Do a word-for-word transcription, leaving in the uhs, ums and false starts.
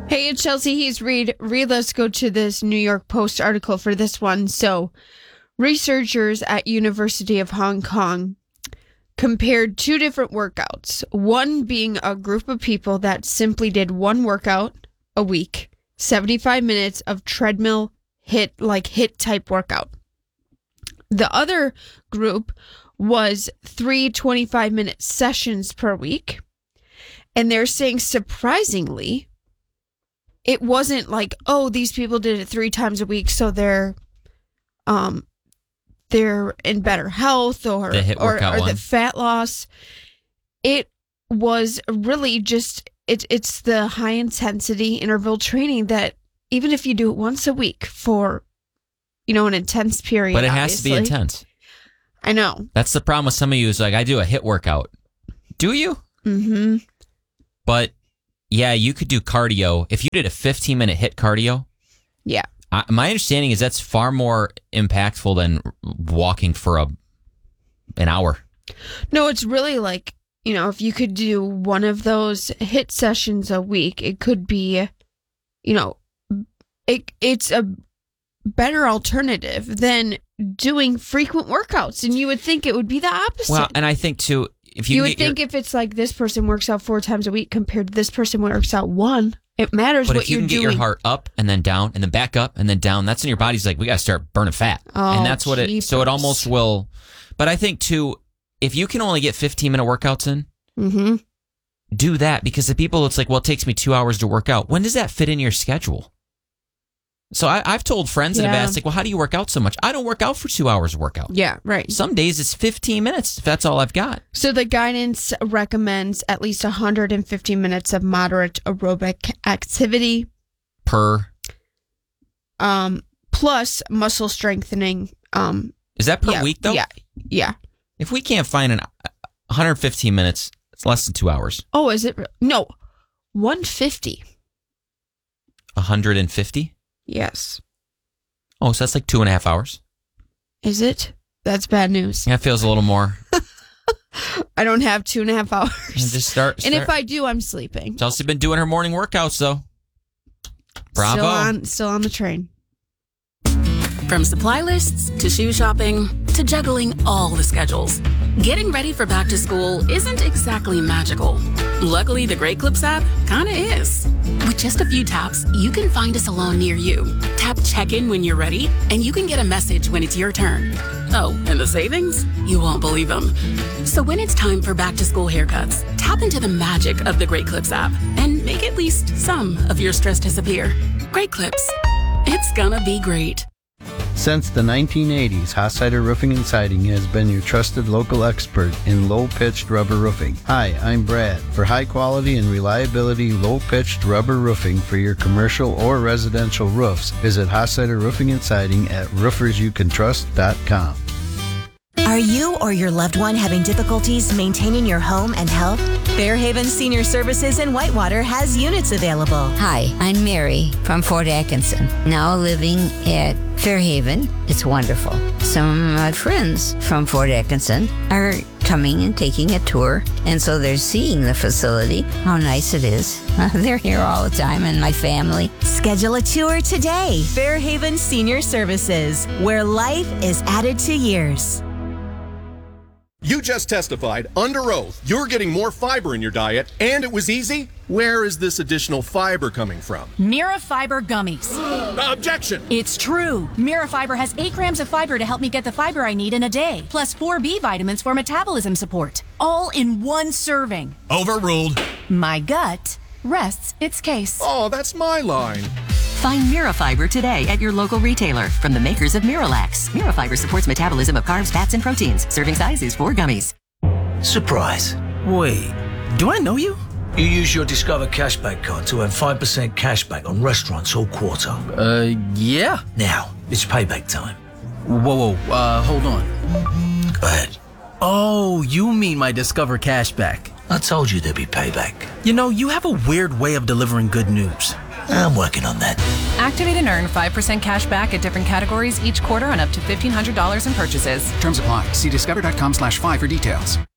Hey, it's Chelsea. He's Reed. Reed, let's go to this New York Post article for this one. So, researchers at University of Hong Kong compared two different workouts. One being a group of people that simply did one workout a week, seventy-five minutes of treadmill hit, like hit type workout. The other group was three twenty-five minute sessions per week. And they're saying, surprisingly, it wasn't like, oh, these people did it three times a week, so they're um they're in better health or The or, or one. the fat loss. It was really just it, it's the high intensity interval training that even if you do it once a week for, you know, an intense period. But it has obviously, to be intense. I know. That's the problem with some of you is like, I do a hit workout. Do you? Mm-hmm. But yeah, you could do cardio. If you did a fifteen minute hit cardio. Yeah. I, my understanding is that's far more impactful than walking for a an hour. No, it's really like, you know, if you could do one of those hit sessions a week, it could be, you know, it it's a better alternative than doing frequent workouts. And you would think it would be the opposite. Well, and I think too, if you, you can would get think your, if it's like this person works out four times a week compared to this person works out one, it matters but what if you you're can get doing. your heart up and then down and then back up and then down, that's when your body's like, we got to start burning fat. Oh, and that's what it, so it jeepers. almost will. But I think too, if you can only get fifteen minute workouts in, Mm-hmm. do that, because the people, it's like, well, it takes me two hours to work out. When does that fit in your schedule? So I, I've told friends that have Yeah. asked, like, well, how do you work out so much? I don't work out for two hours of workout. Yeah, right. Some days it's fifteen minutes, if that's all I've got. So the guidance recommends at least one hundred fifty minutes of moderate aerobic activity, Per, um, plus muscle strengthening. Um, is that per yeah, week, though? Yeah, yeah. If we can't find an one hundred fifteen minutes, it's less than two hours. Oh, is it? Re- no, one hundred fifty. one hundred fifty? Yes. Oh, so that's like two and a half hours. Is it? That's bad news. That feels a little more. I don't have two and a half hours. Just start. And start. if I do, I'm sleeping. Chelsea been doing her morning workouts, though. Bravo. Still on, still on the train. From supply lists to shoe shopping to juggling all the schedules, getting ready for back to school isn't exactly magical. Luckily, the Great Clips app kinda is. With just a few taps, you can find a salon near you. Tap check-in when you're ready, and you can get a message when it's your turn. Oh, and the savings? You won't believe them. So when it's time for back to school haircuts, tap into the magic of the Great Clips app and make at least some of your stress disappear. Great Clips. It's gonna be great. Since the nineteen eighties, Hossider Roofing and Siding has been your trusted local expert in low-pitched rubber roofing. Hi, I'm Brad. For high-quality and reliability low-pitched rubber roofing for your commercial or residential roofs, visit Hossider Roofing and Siding at roofers you can trust dot com. Are you or your loved one having difficulties maintaining your home and health? Fairhaven Senior Services in Whitewater has units available. Hi, I'm Mary from Fort Atkinson, now living at Fairhaven. It's wonderful. Some of my friends from Fort Atkinson are coming and taking a tour, and so they're seeing the facility, how nice it is. They're here all the time, and my family. Schedule a tour today. Fairhaven Senior Services, where life is added to years. You just testified under oath you're getting more fiber in your diet, and it was easy. Where is this additional fiber coming from? Mira Fiber Gummies. Objection! It's true. Mira Fiber has eight grams of fiber to help me get the fiber I need in a day, plus four B vitamins for metabolism support, all in one serving. Overruled. My gut rests its case. Oh, that's my line. Find Mirafiber today at your local retailer from the makers of Miralax. Mirafiber supports metabolism of carbs, fats, and proteins. Serving size is four gummies. Surprise. Wait, do I know you? You use your Discover Cashback card to earn five percent cashback on restaurants all quarter. Uh, yeah. Now, it's payback time. Whoa, whoa, uh, hold on. Go ahead. Oh, you mean my Discover Cashback. I told you there'd be payback. You know, you have a weird way of delivering good news. I'm working on that. Activate and earn five percent cash back at different categories each quarter on up to fifteen hundred dollars in purchases. Terms apply. See discover.com slash five for details.